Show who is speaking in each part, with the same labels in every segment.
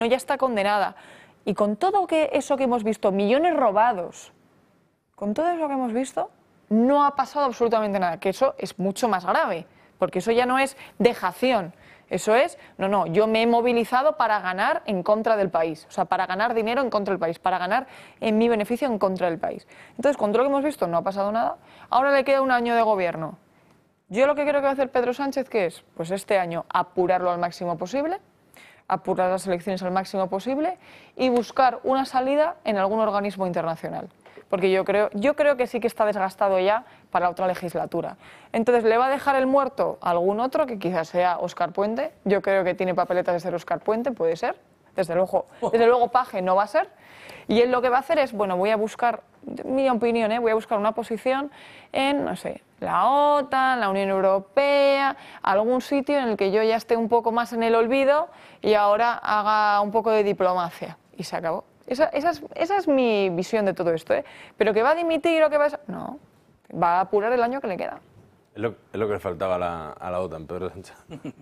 Speaker 1: ya está condenada. Y con todo eso que hemos visto, millones robados, con todo eso que hemos visto, no ha pasado absolutamente nada, que eso es mucho más grave, porque eso ya no es dejación, eso es, no, yo me he movilizado para ganar en contra del país, o sea, para ganar dinero en contra del país, para ganar en mi beneficio en contra del país. Entonces, con todo lo que hemos visto, no ha pasado nada, ahora le queda un año de gobierno. Yo lo que creo que va a hacer Pedro Sánchez, ¿qué es? Pues este año apurarlo al máximo posible, apurar las elecciones al máximo posible y buscar una salida en algún organismo internacional. Porque yo creo que sí que está desgastado ya para otra legislatura. Entonces, ¿le va a dejar el muerto a algún otro, que quizás sea Óscar Puente? Yo creo que tiene papeletas de ser Óscar Puente, puede ser. Desde luego Paje no va a ser. Y él lo que va a hacer es, bueno, voy a buscar, mi opinión, voy a buscar una posición en, no sé, la OTAN, la Unión Europea, algún sitio en el que yo ya esté un poco más en el olvido y ahora haga un poco de diplomacia. Y se acabó. Esa es mi visión de todo esto, ¿eh? Pero que va a dimitir o que va a... No, va a apurar el año que le queda.
Speaker 2: Es lo que le faltaba a la OTAN, Pedro Sánchez.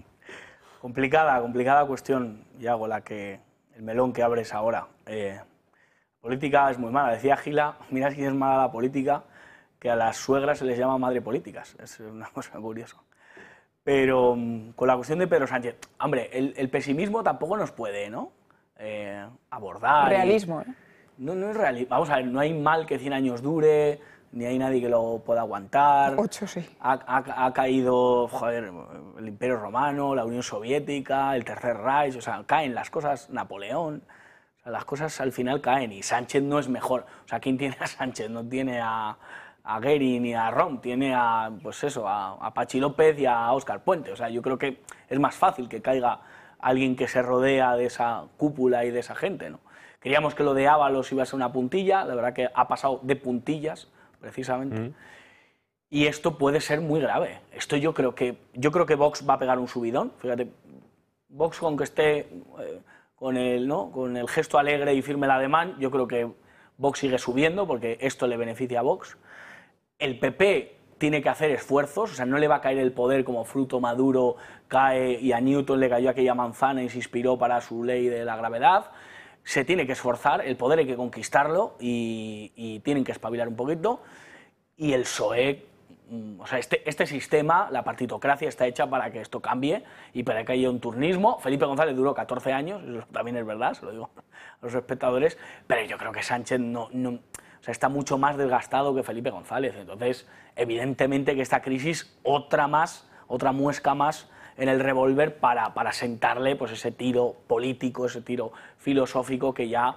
Speaker 3: Complicada cuestión, Yago, el melón que abres ahora. Política es muy mala. Decía Gila, mira si es mala la política, que a las suegras se les llama madre políticas. Es una cosa curiosa. Pero con la cuestión de Pedro Sánchez, hombre, el pesimismo tampoco nos puede, ¿no? Abordar.
Speaker 1: Realismo, ¿eh?
Speaker 3: No es realismo. Vamos a ver, no hay mal que 100 años dure, ni hay nadie que lo pueda aguantar.
Speaker 1: 8 sí.
Speaker 3: Ha caído, joder, el Imperio Romano, la Unión Soviética, el Tercer Reich, o sea, caen las cosas, Napoleón, o sea, las cosas al final caen y Sánchez no es mejor. O sea, ¿quién tiene a Sánchez? No tiene a Guerin ni a Rom, tiene a, pues eso, a Pachi López y a Óscar Puente. O sea, yo creo que es más fácil que caiga alguien que se rodea de esa cúpula y de esa gente, ¿no? Creíamos que lo de Ábalos iba a ser una puntilla, la verdad que ha pasado de puntillas, precisamente. Y esto puede ser muy grave. Esto yo creo que Vox va a pegar un subidón. Fíjate, Vox con que esté con el gesto alegre y firme el ademán, yo creo que Vox sigue subiendo porque esto le beneficia a Vox. El PP tiene que hacer esfuerzos, o sea, no le va a caer el poder como fruto maduro, cae y a Newton le cayó aquella manzana y se inspiró para su ley de la gravedad. Se tiene que esforzar, el poder hay que conquistarlo y tienen que espabilar un poquito. Y el PSOE, o sea, este sistema, la partitocracia está hecha para que esto cambie y para que haya un turnismo. Felipe González duró 14 años, eso también es verdad, se lo digo a los espectadores, pero yo creo que Sánchez o sea, está mucho más desgastado que Felipe González. Entonces, evidentemente que esta crisis, otra muesca más en el revólver para sentarle pues, ese tiro político, ese tiro filosófico que ya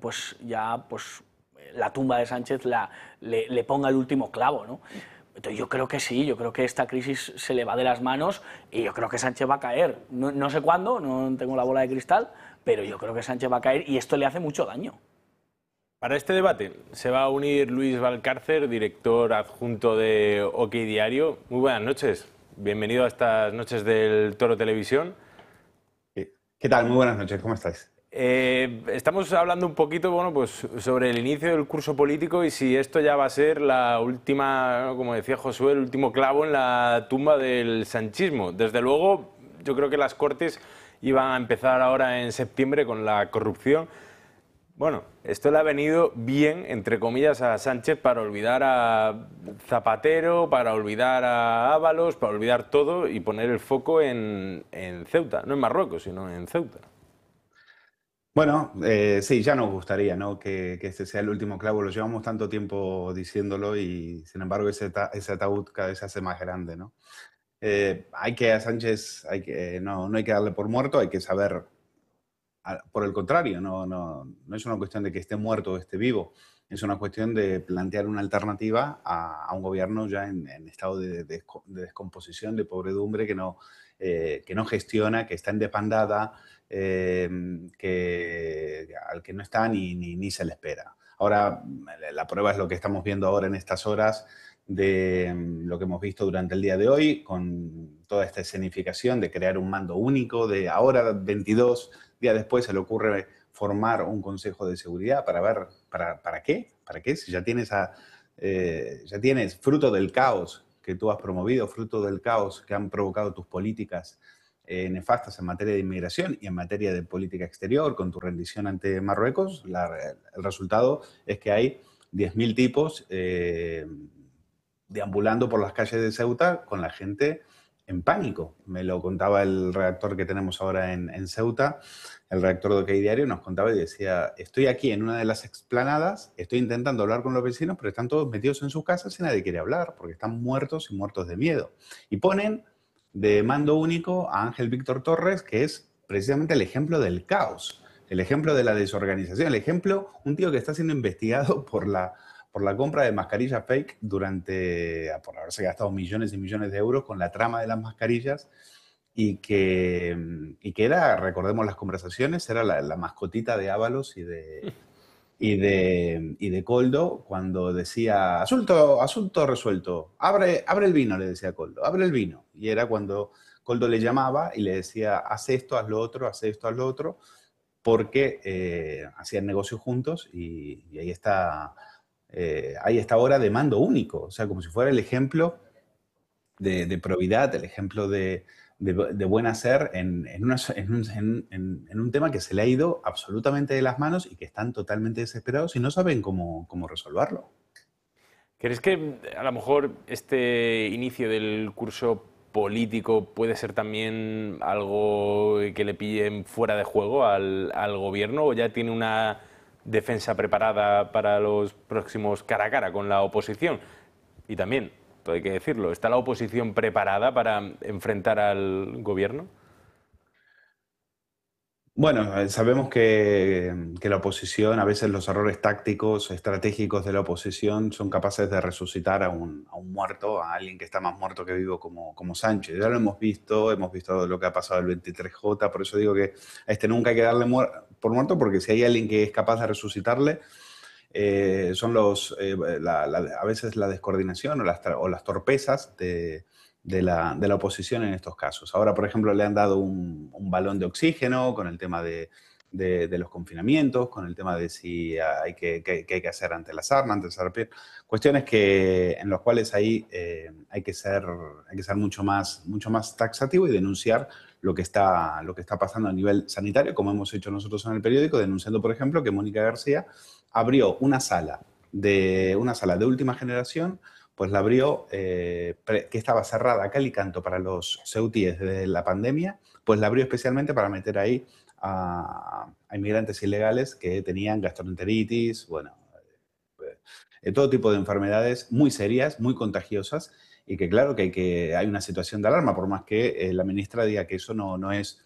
Speaker 3: la tumba de Sánchez le ponga el último clavo, ¿no? Entonces yo creo que sí, yo creo que esta crisis se le va de las manos y yo creo que Sánchez va a caer. No sé cuándo, no tengo la bola de cristal, pero yo creo que Sánchez va a caer y esto le hace mucho daño.
Speaker 2: Para este debate se va a unir Luis Valcárcer, director adjunto de OK Diario. Muy buenas noches. Bienvenido a estas noches del Toro Televisión.
Speaker 4: ¿Qué tal? Muy buenas noches. ¿Cómo estáis?
Speaker 2: Estamos hablando un poquito, bueno, pues sobre el inicio del curso político y si esto ya va a ser la última, como decía Josué, el último clavo en la tumba del sanchismo. Desde luego, yo creo que las Cortes iban a empezar ahora en septiembre con la corrupción. Bueno, esto le ha venido bien, entre comillas, a Sánchez para olvidar a Zapatero, para olvidar a Ábalos, para olvidar todo y poner el foco en Ceuta. No en Marruecos, sino en Ceuta.
Speaker 4: Bueno, sí, ya nos gustaría, ¿no? que este sea el último clavo. Lo llevamos tanto tiempo diciéndolo y, sin embargo, ese ataúd cada vez se hace más grande, ¿no? A Sánchez no hay que darle por muerto, hay que saber... Por el contrario, no es una cuestión de que esté muerto o esté vivo, es una cuestión de plantear una alternativa a un gobierno ya en estado de descomposición, de pobredumbre, que no gestiona, que está en desbandada, al que no está ni se le espera. Ahora, la prueba es lo que estamos viendo ahora en estas horas de lo que hemos visto durante el día de hoy, con toda esta escenificación de crear un mando único, de ahora 22 días después se le ocurre formar un consejo de seguridad para ver, ¿para qué? ¿Para qué? Si ya tienes fruto del caos que tú has promovido, fruto del caos que han provocado tus políticas nefastas en materia de inmigración y en materia de política exterior, con tu rendición ante Marruecos, el resultado es que hay 10.000 tipos deambulando por las calles de Ceuta con la gente en pánico. Me lo contaba el redactor que tenemos ahora en Ceuta, el redactor de OK Diario, nos contaba y decía, estoy aquí en una de las explanadas, estoy intentando hablar con los vecinos, pero están todos metidos en sus casas y nadie quiere hablar, porque están muertos y muertos de miedo. Y ponen de mando único a Ángel Víctor Torres, que es precisamente el ejemplo del caos, el ejemplo de la desorganización, el ejemplo, un tío que está siendo investigado por la compra de mascarillas fake por haberse gastado millones y millones de euros con la trama de las mascarillas y que era, recordemos las conversaciones, era la mascotita de Ábalos y de Koldo cuando decía, asunto resuelto, abre el vino, le decía Koldo, abre el vino. Y era cuando Koldo le llamaba y le decía, haz esto, haz lo otro, haz esto, haz lo otro, porque hacían negocios juntos y ahí está ahora de mando único, o sea, como si fuera el ejemplo de probidad, el ejemplo de buen hacer en un tema que se le ha ido absolutamente de las manos y que están totalmente desesperados y no saben cómo resolverlo.
Speaker 2: ¿Crees que a lo mejor este inicio del curso político puede ser también algo que le pillen fuera de juego al gobierno, o ya tiene una defensa preparada para los próximos cara a cara con la oposición? Y también, todo hay que decirlo, ¿está la oposición preparada para enfrentar al gobierno?
Speaker 4: Bueno, sabemos que la oposición, a veces los errores tácticos, estratégicos de la oposición son capaces de resucitar a un muerto, a alguien que está más muerto que vivo como Sánchez. Ya lo hemos visto lo que ha pasado el 23J, por eso digo que a este nunca hay que darle por muerto, porque si hay alguien que es capaz de resucitarle, son a veces la descoordinación o las torpezas de la oposición en estos casos. Ahora, por ejemplo, le han dado un balón de oxígeno con el tema de los confinamientos, con el tema de si qué hay que hacer ante las armas, ante el sarpén. Cuestiones en las cuales ahí hay que ser mucho más taxativo y denunciar lo que está pasando a nivel sanitario, como hemos hecho nosotros en el periódico, denunciando, por ejemplo, que Mónica García abrió una sala de última generación, pues la abrió, que estaba cerrada a cal y canto para los ceutíes desde la pandemia, pues la abrió especialmente para meter ahí a inmigrantes ilegales que tenían gastroenteritis, bueno, todo tipo de enfermedades muy serias, muy contagiosas, y que claro que hay una situación de alarma, por más que la ministra diga que eso no es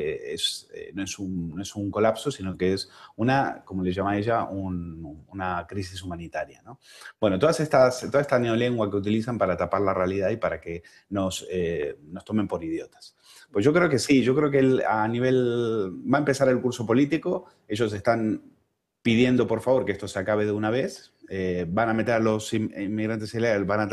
Speaker 4: un colapso, sino que es como le llama ella, una crisis humanitaria, ¿no? Bueno, toda esta neolengua que utilizan para tapar la realidad y para que nos tomen por idiotas. Pues yo creo que sí, yo creo que va a empezar el curso político, ellos están pidiendo por favor que esto se acabe de una vez, van a meter a los inmigrantes ilegales, van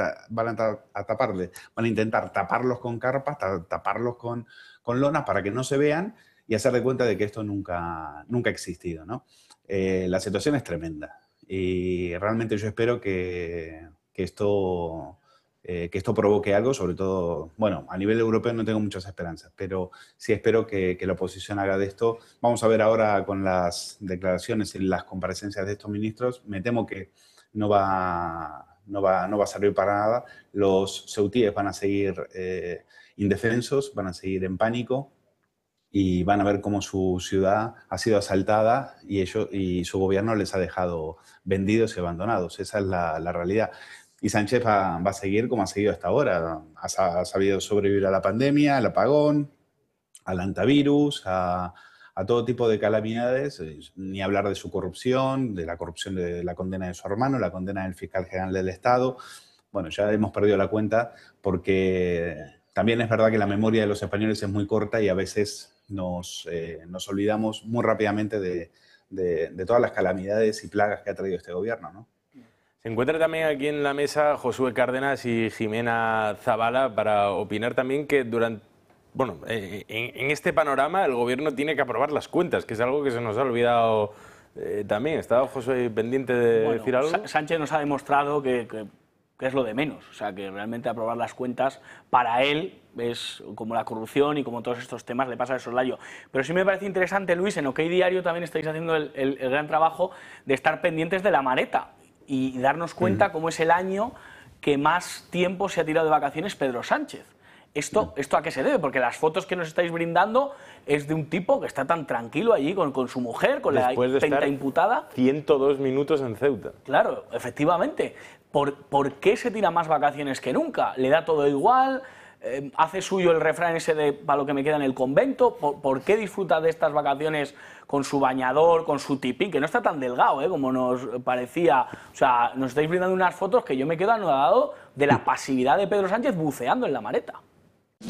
Speaker 4: a intentar taparlos con carpas, taparlos con lonas para que no se vean y hacer de cuenta de que esto nunca ha existido, ¿no? La situación es tremenda y realmente yo espero que esto provoque algo, sobre todo, bueno, a nivel europeo no tengo muchas esperanzas, pero sí espero que la oposición haga de esto. Vamos a ver ahora con las declaraciones y las comparecencias de estos ministros, me temo que no va a servir para nada. Los ceutíes van a seguir indefensos, van a seguir en pánico y van a ver cómo su ciudad ha sido asaltada y su gobierno les ha dejado vendidos y abandonados. Esa es la realidad. Y Sánchez va a seguir como ha seguido hasta ahora. Ha sabido sobrevivir a la pandemia, al apagón, al antivirus, a todo tipo de calamidades, ni hablar de su corrupción, de la corrupción de la condena de su hermano, la condena del fiscal general del Estado. Bueno, ya hemos perdido la cuenta porque también es verdad que la memoria de los españoles es muy corta y a veces nos olvidamos muy rápidamente de todas las calamidades y plagas que ha traído este gobierno, ¿no?
Speaker 2: Se encuentra también aquí en la mesa Josué Cárdenas y Jimena Zabala para opinar también que en este panorama el gobierno tiene que aprobar las cuentas, que es algo que se nos ha olvidado también. ¿Estaba Josué pendiente de decir algo?
Speaker 3: Sánchez nos ha demostrado que que es lo de menos. O sea, que realmente aprobar las cuentas para él es como la corrupción y como todos estos temas le pasa de soslayo. Pero sí me parece interesante, Luis, en OK Diario también estáis haciendo el gran trabajo de estar pendientes de la Mareta y darnos cuenta cómo es el año que más tiempo se ha tirado de vacaciones Pedro Sánchez. ¿Esto a qué se debe? Porque las fotos que nos estáis brindando es de un tipo que está tan tranquilo allí con su mujer, con
Speaker 2: después
Speaker 3: la pentaimputada.
Speaker 2: 102 minutos en Ceuta.
Speaker 3: Claro, efectivamente. ¿Por qué se tira más vacaciones que nunca? ¿Le da todo igual? ¿Hace suyo el refrán ese de para lo que me queda en el convento? ¿Por qué disfruta de estas vacaciones con su bañador, con su tipín, que no está tan delgado, como nos parecía? O sea, nos estáis brindando unas fotos que yo me quedo anodado de la pasividad de Pedro Sánchez buceando en la Mareta.